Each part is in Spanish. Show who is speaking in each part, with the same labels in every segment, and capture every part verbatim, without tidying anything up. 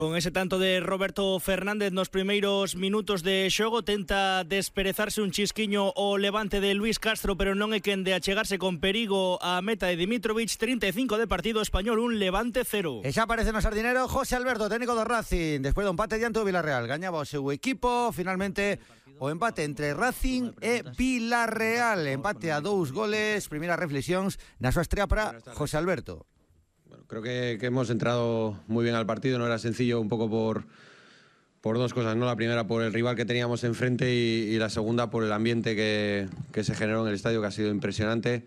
Speaker 1: Con ese tanto de Roberto Fernández nos primeiros minutos de xogo, tenta desperezarse un chisquiño o levante de Luis Castro, pero non é quen de achegarse con perigo a meta de Dimitrovic. Trinta e cinco de partido, Español un, Levante cero.
Speaker 2: E xa aparece no sardinero José Alberto, técnico do Racing, despois do empate diante do Villarreal. Gañaba o seu equipo, finalmente o empate entre Racing e Villarreal, empate a dous goles. Primeiras reflexións na súa estrea para José Alberto.
Speaker 3: Bueno, creo que, que hemos entrado muy bien al partido, no era sencillo un poco por, por dos cosas, ¿no? La primera por el rival que teníamos enfrente y, y la segunda por el ambiente que, que se generó en el estadio, que ha sido impresionante.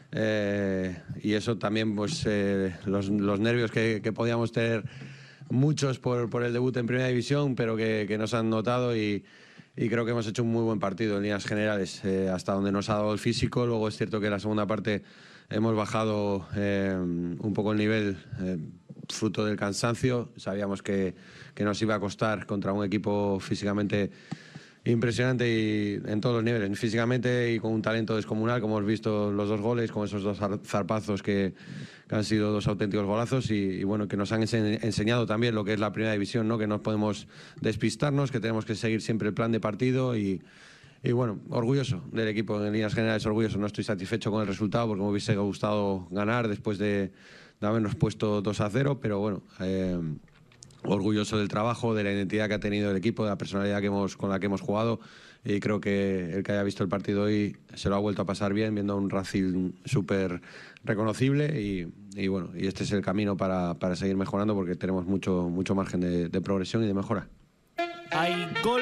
Speaker 3: Eh, y eso también, pues eh, los, los nervios que, que podíamos tener muchos por, por el debut en Primera División, pero que, que nos han notado y, y creo que hemos hecho un muy buen partido en líneas generales, eh, hasta donde nos ha dado el físico. Luego es cierto que en la segunda parte hemos bajado eh, un poco el nivel, eh, fruto del cansancio. Sabíamos que, que nos iba a costar contra un equipo físicamente impresionante y en todos los niveles, físicamente y con un talento descomunal, como hemos visto los dos goles, con esos dos zarpazos que, que han sido dos auténticos golazos y, y bueno, que nos han ense enseñado también lo que es la Primera División, ¿no? Que no podemos despistarnos, que tenemos que seguir siempre el plan de partido y Y bueno, orgulloso del equipo, en líneas generales orgulloso. No estoy satisfecho con el resultado porque me hubiese gustado ganar después de, de habernos puesto dos a cero, pero bueno, eh, orgulloso del trabajo, de la identidad que ha tenido el equipo, de la personalidad que hemos, con la que hemos jugado, y creo que el que haya visto el partido hoy se lo ha vuelto a pasar bien, viendo un Racing súper reconocible y, y bueno, y este es el camino para, para seguir mejorando porque tenemos mucho, mucho margen de, de progresión y de mejora.
Speaker 1: Hai gol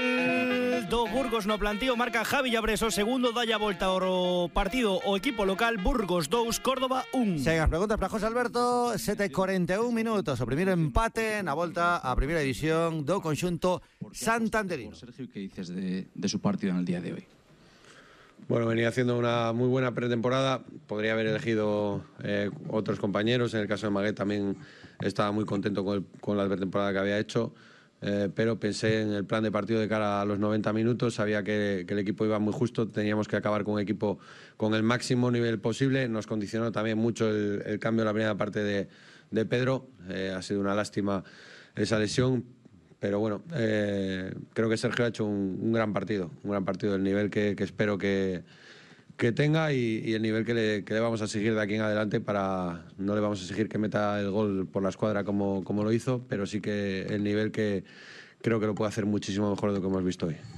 Speaker 1: do Burgos no plantío, marca Javi Llabres o segundo, dalla volta ao partido o equipo local. Burgos dous, Córdoba un.
Speaker 2: Seguimos preguntas para José Alberto. sete e cuarenta e un minutos, o primeiro empate na volta a Primeira División do conxunto santanderino.
Speaker 4: Sergio, ¿qué dices de, de su partido en el día de hoy?
Speaker 3: Bueno, venía haciendo una muy buena pretemporada. Podría haber elegido eh, otros compañeros. En el caso de Maguet también estaba muy contento con, el, con la pretemporada que había hecho. Eh, pero pensé en el plan de partido de cara a los noventa minutos, sabía que, que el equipo iba muy justo, teníamos que acabar con un equipo con el máximo nivel posible. Nos condicionó también mucho el, el cambio en la primera parte de, de Pedro, eh, ha sido una lástima esa lesión, pero bueno, eh, creo que Sergio ha hecho un, un gran partido, un gran partido del nivel que, que espero que que tenga y, y el nivel que le, que le vamos a seguir de aquí en adelante. Para no le vamos a exigir que meta el gol por la escuadra como, como lo hizo, pero sí que el nivel que creo que lo puede hacer muchísimo mejor de lo que hemos visto hoy.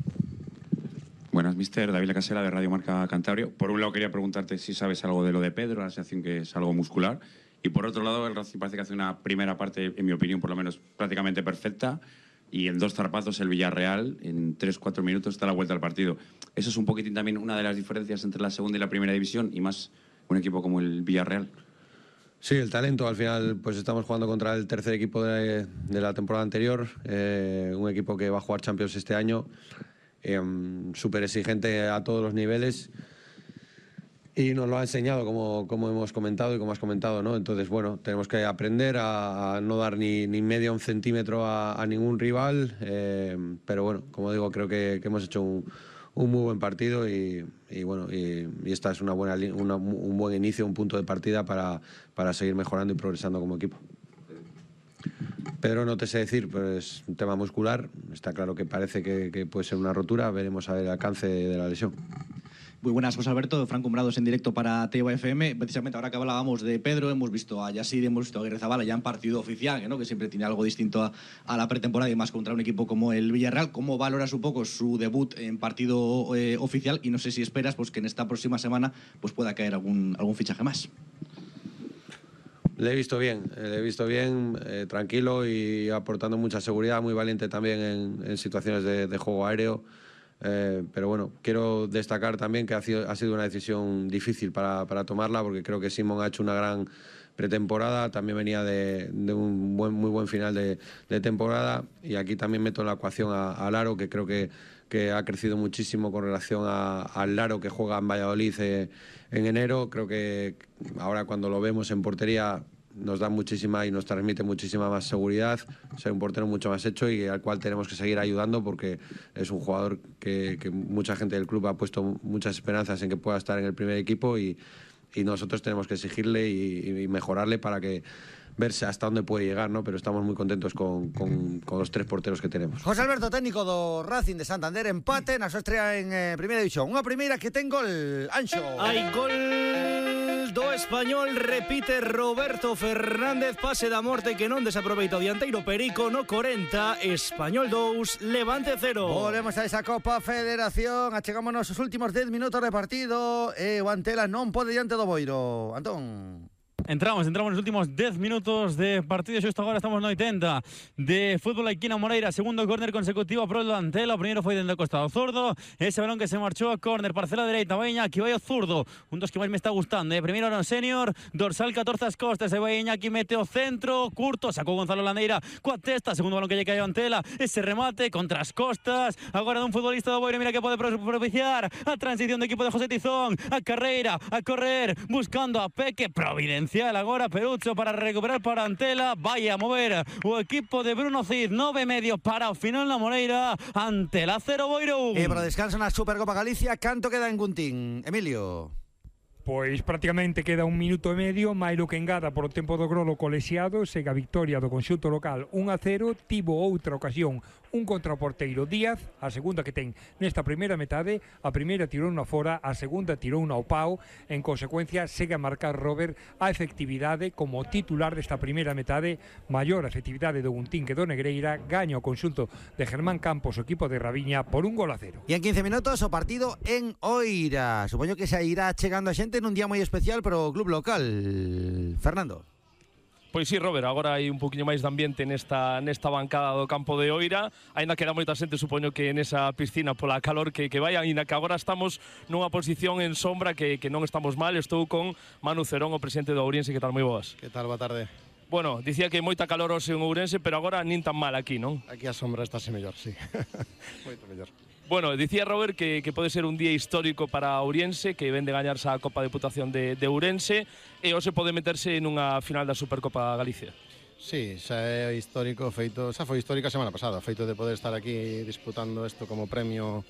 Speaker 4: Buenas, mister David Lacasera de Radio Marca Cantabria. Por un lado quería preguntarte si sabes algo de lo de Pedro, la sensación que es algo muscular, y por otro lado el Racing parece que hace una primera parte, en mi opinión por lo menos, prácticamente perfecta, y en dos zarpazos el Villarreal en tres cuatro minutos está a la vuelta al partido. Eso es un poquitín también una de las diferencias entre la segunda y la primera división, y más un equipo como el Villarreal.
Speaker 3: Sí, el talento. Al final pues estamos jugando contra el tercer equipo de, de la temporada anterior, eh, un equipo que va a jugar Champions este año, eh, súper exigente a todos los niveles. Y nos lo ha enseñado, como, como hemos comentado y como has comentado, ¿no? Entonces, bueno, tenemos que aprender a, a no dar ni, ni medio un centímetro a, a ningún rival. Eh, pero bueno, como digo, creo que, que hemos hecho un, un muy buen partido y, y bueno, y, y esta es una buena, una, un buen inicio, un punto de partida para, para seguir mejorando y progresando como equipo. Pedro no te sé decir, pero es un tema muscular. Está claro que parece que, que puede ser una rotura. Veremos a ver el alcance de la lesión.
Speaker 5: Muy buenas, José Alberto. Franco Umbrados en directo para T V F M. Precisamente ahora que hablábamos de Pedro, hemos visto a Yassir, hemos visto a Aguirre Zabala ya en partido oficial, ¿no? Que siempre tiene algo distinto a, a la pretemporada y más contra un equipo como el Villarreal. ¿Cómo valoras un poco su debut en partido eh, oficial? Y no sé si esperas pues, que en esta próxima semana pues, pueda caer algún, algún fichaje más.
Speaker 3: Le he visto bien, le he visto bien, eh, tranquilo y aportando mucha seguridad, muy valiente también en, en situaciones de, de juego aéreo. Eh, pero bueno, quiero destacar también que ha sido, ha sido una decisión difícil para, para tomarla, porque creo que Simón ha hecho una gran pretemporada, también venía de, de un buen, muy buen final de, de temporada, y aquí también meto en la ecuación a, a Laro, que creo que, que ha crecido muchísimo con relación al Laro que juega en Valladolid eh, en enero. Creo que ahora cuando lo vemos en portería nos da muchísima y nos transmite muchísima más seguridad, ser un portero mucho más hecho y al cual tenemos que seguir ayudando, porque es un jugador que, que mucha gente del club ha puesto muchas esperanzas en que pueda estar en el primer equipo, y, y nosotros tenemos que exigirle y, y mejorarle para que verse hasta dónde puede llegar, ¿no? Pero estamos muy contentos con, con, con los tres porteros que tenemos.
Speaker 2: José Alberto, técnico do Racing de Santander, empate na súa estrea en eh, Primeira División. Unha primeira que ten gol, Anxo.
Speaker 1: Hai gol do Español, repite Roberto Fernández, pase da morte que non desaproveita o dianteiro Perico no corenta, Español dous, Levante cero.
Speaker 2: Volvemos a esa Copa Federación, achegámonos os últimos dez minutos de partido e o Antela non pode diante do Boiro. Antón.
Speaker 6: Entramos, entramos nos últimos dez minutos de partido. Xusto agora estamos no oitenta de fútbol aquí na Moreira. Segundo córner consecutivo pro do Antela. O primeiro foi dentro do costado zurdo. Ese balón que se marchou a córner, parcela dereita. Vai Iñaki, vai o zurdo. Un dos que máis me está gustando. Eh? Primeiro no senior, dorsal catorce as costas. E vai Iñaki, mete o centro, curto. Sacou Gonzalo Landeira coa testa. Segundo balón que lle cae ao Antela. Ese remate contra as costas. Agora dun futbolista do Boiro. Mira que pode propiciar a transición do equipo de José Tizón. A carreira, a correr, buscando a Peque. Providencia agora Perucho para recuperar para Antela. Vai a mover o equipo de Bruno Cid. Nove e medio para o final na Moreira. Antela cero, Boiro un.
Speaker 2: E para descanso na Supercopa Galicia, canto queda en Guntín? Emilio.
Speaker 7: Pois prácticamente queda un minuto e medio, Mailo que engada por o tempo do Grolo colexiado, segue a victoria do conxunto local un a cero, tivo outra ocasión, un contra o porteiro Díaz, a segunda que ten nesta primeira metade, a primeira tirou unha fora, a segunda tirou unha ao pau, en consecuencia segue a marcar Robert a efectividade como titular desta primeira metade, maior efectividade do Guntín que do Negreira, gaña o conxunto de Germán Campos, o equipo de Raviña, por un gol a cero.
Speaker 2: E en quince minutos o partido en Oira, supoño que se irá chegando a xente nun día moi especial para o club local. Fernando.
Speaker 8: Pois sí, Robert, agora hai un poquinho máis de ambiente nesta, nesta bancada do campo de Oira, aínda que era moita xente, supoño que nesa piscina pola calor que, que vai, aínda que agora estamos nunha posición en sombra que, que non estamos mal. Estou con Manu Cerón, o presidente do Ourense. Que tal, moi boas?
Speaker 9: Que tal, boa tarde.
Speaker 8: Bueno, dicía que moita calor hoxe en Ourense, pero agora nin tan mal aquí, non?
Speaker 9: Aquí a sombra estáse mellor, sí. Moito mellor.
Speaker 8: Bueno, dicía Robert que, que pode ser un día histórico para Ourense, que ven de gañarse a Copa Deputación de, de Ourense, e hoxe pode meterse nunha final da Supercopa Galicia.
Speaker 9: Sí, xa é histórico, feito, xa foi histórica a semana pasada, feito de poder estar aquí disputando isto como premio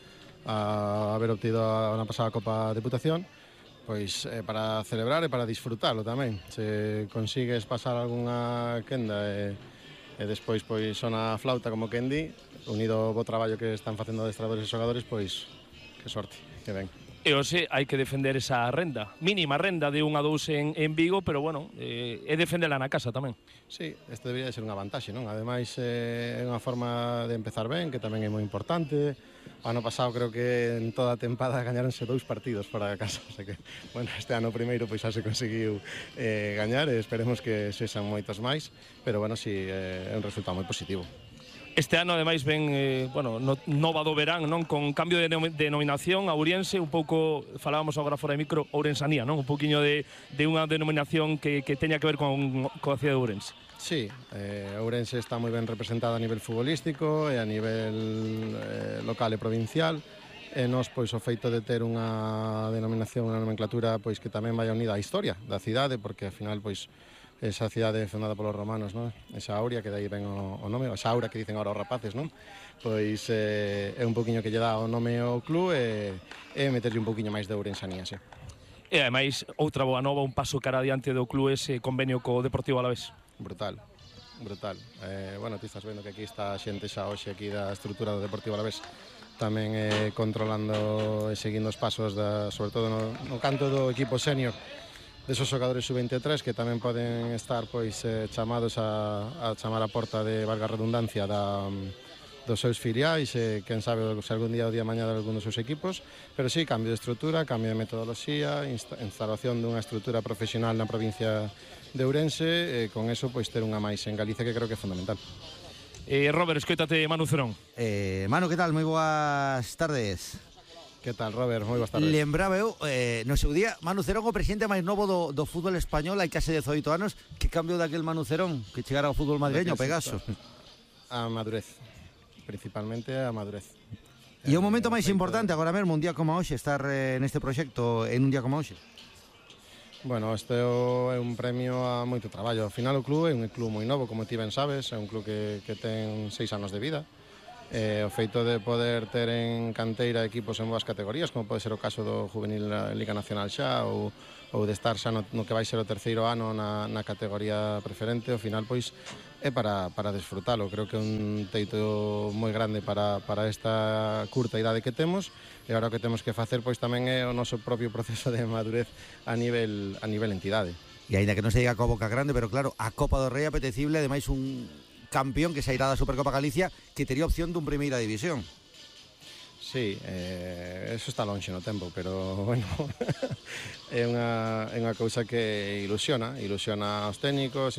Speaker 9: a haber obtido a, a pasada Copa Deputación, pois eh, para celebrar e para disfrutalo tamén. Se consigues pasar algunha quenda e, e despois pois sona a flauta como quen di, unido ao bo traballo que están facendo adestradores e xogadores, pois que sorte, que ben.
Speaker 8: E hoxe hai que defender esa renda, mínima renda de un a dous en, en Vigo, pero bueno, eh, é defendela na casa tamén.
Speaker 9: Sí, este debería ser unha vantaxe, non? Ademais, eh, é unha forma de empezar ben, que tamén é moi importante. Ano pasado creo que en toda a tempada gañaronse dous partidos fora de casa, o sea que, bueno, este ano primeiro pois xa se conseguiu eh, gañar e esperemos que sexan moitos máis, pero bueno, si, sí, eh, é un resultado moi positivo.
Speaker 8: Este ano, ademais, ven, eh, bueno, no, nova do verán, non? Con cambio de denominación, a Ourense, un pouco, falábamos agora fora de micro, Ourensanía, non? Un pouquiño de, de unha denominación que, que teña que ver con, con a cidade de Ourense.
Speaker 9: Sí, eh, Ourense está moi ben representada a nivel futbolístico e a nivel eh, local e provincial, e nos, pois, o feito de ter unha denominación, unha nomenclatura, pois, que tamén vai unida á historia da cidade, porque, ao final, pois, esa cidade fundada polos romanos, non? Esa aurea, que dai ven o, o nome, esa aura que dicen agora os rapaces, non? Pois eh, é un poquinho que lle dá o nome ao club e, e meterlle un poquinho máis de ourensanía, sí.
Speaker 8: E ademais, outra boa nova, un paso cara adiante do club, ese convenio co Deportivo Alavés.
Speaker 9: Brutal, brutal. Eh, bueno, ti estás vendo que aquí está a xente xa hoxe aquí da estrutura do Deportivo Alavés tamén eh, controlando e seguindo os pasos, da, sobre todo no, no canto do equipo senior, desos xogadores sub veintitrés que tamén poden estar pois eh, chamados a, a chamar a porta de, valga a redundancia, da, dos seus filiais, e quen sabe se algún día o día mañá de algún dos seus equipos, pero sí, cambio de estrutura, cambio de metodoloxía, insta, instalación dunha estrutura profesional na provincia de Ourense, e con eso pois ter unha máis en Galicia, que creo que é fundamental.
Speaker 8: Eh, Robert, escoitate Manu Cerón.
Speaker 2: Eh, Manu, que tal? Moi boas tardes.
Speaker 9: Que tal, Robert? Moi boas tardes.
Speaker 2: Lembraba eu, eh, no seu día, Manu Cerón, o presidente máis novo do, do fútbol español, hai case dezoito anos. Que cambiou daquel Manu Cerón que chegara ao fútbol madrileño, Pegaso?
Speaker 9: A madurez, principalmente a madurez.
Speaker 2: E o momento máis importante agora mesmo, un día como hoxe, estar eh, neste proxecto en un día como hoxe?
Speaker 9: Bueno, este é un premio a moito traballo. Ao final o club é un club moi novo, como ti ben sabes, é un club que, que ten seis anos de vida. eh, o feito de poder ter en canteira equipos en boas categorías, como pode ser o caso do Juvenil Liga Nacional xa, ou, ou de estar xa no, no que vai ser o terceiro ano na, na categoría preferente, ao final pois é para, para desfrutalo. Creo que é un teito moi grande para, para esta curta idade que temos, e agora o que temos que facer pois tamén é o noso propio proceso de madurez a nivel, a nivel entidade.
Speaker 2: E aínda que non se diga coa boca grande, pero claro, a Copa do Rei apetecible, ademais un campeón que sairá da Supercopa Galicia que tería opción dun primeira división.
Speaker 9: Sí, eh, eso está longe no tempo, pero bueno, é unha, é unha cousa que ilusiona, ilusiona aos técnicos,